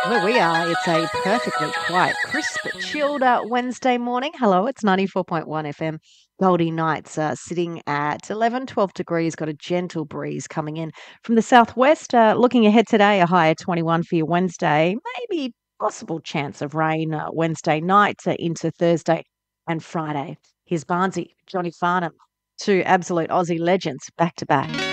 Where we are, it's a perfectly quiet, crisp, chilled Wednesday morning. Hello, it's 94.1 FM. Goldie Nights sitting at 11, 12 degrees, got a gentle breeze coming in from the southwest. Looking ahead today, a high of 21 for your Wednesday. Maybe possible chance of rain Wednesday night into Thursday and Friday. Here's Barnsey, Johnny Farnham, two absolute Aussie legends back to back.